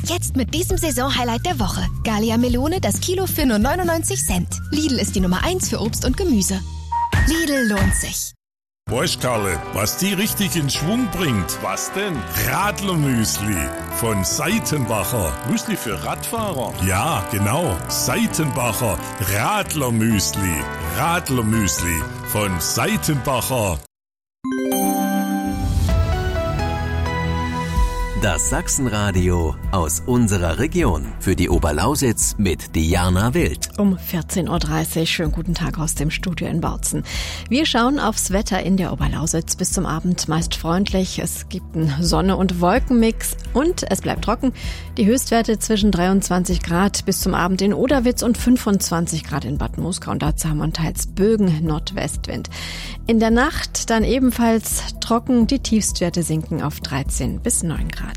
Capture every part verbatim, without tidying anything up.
Jetzt mit diesem Saisonhighlight der Woche. Gallia Melone das Kilo für nur neunundneunzig Cent. Lidl ist die Nummer eins für Obst und Gemüse. Lidl lohnt sich. Weißt Karle, was die richtig in Schwung bringt? Was denn? Radlermüsli von Seitenbacher. Müsli für Radfahrer? Ja, genau. Seitenbacher Radlermüsli. Radlermüsli von Seitenbacher. Das Sachsenradio aus unserer Region. Für die Oberlausitz mit Diana Wild. Um vierzehn Uhr dreißig. Schönen guten Tag aus dem Studio in Bautzen. Wir schauen aufs Wetter in der Oberlausitz. Bis zum Abend meist freundlich. Es gibt einen Sonne- und Wolkenmix und es bleibt trocken. Die Höchstwerte zwischen dreiundzwanzig Grad bis zum Abend in Oderwitz und fünfundzwanzig Grad in Bad Muskau. Und dazu haben wir teils Bögen Nordwestwind. In der Nacht dann ebenfalls trocken. Die Tiefstwerte sinken auf dreizehn bis neun Grad.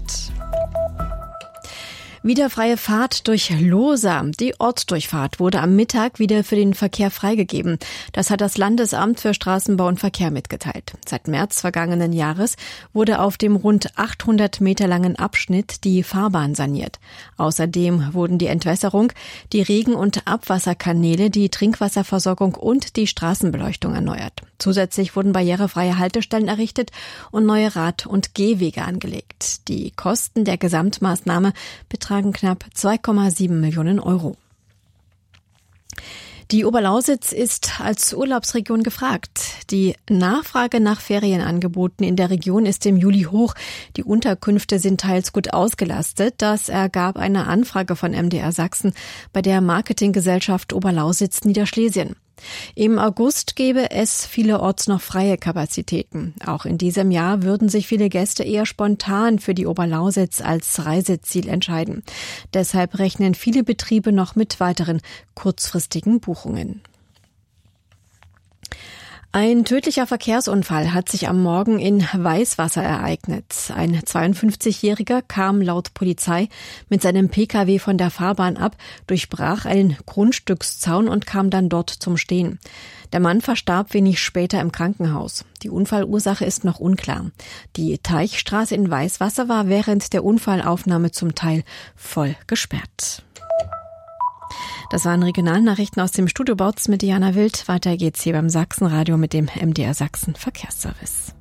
Wieder freie Fahrt durch Lohsa. Die Ortsdurchfahrt wurde am Mittag wieder für den Verkehr freigegeben. Das hat das Landesamt für Straßenbau und Verkehr mitgeteilt. Seit März vergangenen Jahres wurde auf dem rund achthundert Meter langen Abschnitt die Fahrbahn saniert. Außerdem wurden die Entwässerung, die Regen- und Abwasserkanäle, die Trinkwasserversorgung und die Straßenbeleuchtung erneuert. Zusätzlich wurden barrierefreie Haltestellen errichtet und neue Rad- und Gehwege angelegt. Die Kosten der Gesamtmaßnahme betragen knapp zwei Komma sieben Millionen Euro. Die Oberlausitz ist als Urlaubsregion gefragt. Die Nachfrage nach Ferienangeboten in der Region ist im Juli hoch. Die Unterkünfte sind teils gut ausgelastet. Das ergab eine Anfrage von M D R Sachsen bei der Marketinggesellschaft Oberlausitz Niederschlesien. Im August gäbe es vielerorts noch freie Kapazitäten. Auch in diesem Jahr würden sich viele Gäste eher spontan für die Oberlausitz als Reiseziel entscheiden. Deshalb rechnen viele Betriebe noch mit weiteren kurzfristigen Buchungen. Ein tödlicher Verkehrsunfall hat sich am Morgen in Weißwasser ereignet. Ein zweiundfünfzigjähriger kam laut Polizei mit seinem Pkw von der Fahrbahn ab, durchbrach einen Grundstückszaun und kam dann dort zum Stehen. Der Mann verstarb wenig später im Krankenhaus. Die Unfallursache ist noch unklar. Die Teichstraße in Weißwasser war während der Unfallaufnahme zum Teil voll gesperrt. Das waren Regionalnachrichten aus dem Studio Bautzen mit Diana Wild. Weiter geht's hier beim Sachsenradio mit dem M D R Sachsen Verkehrsservice.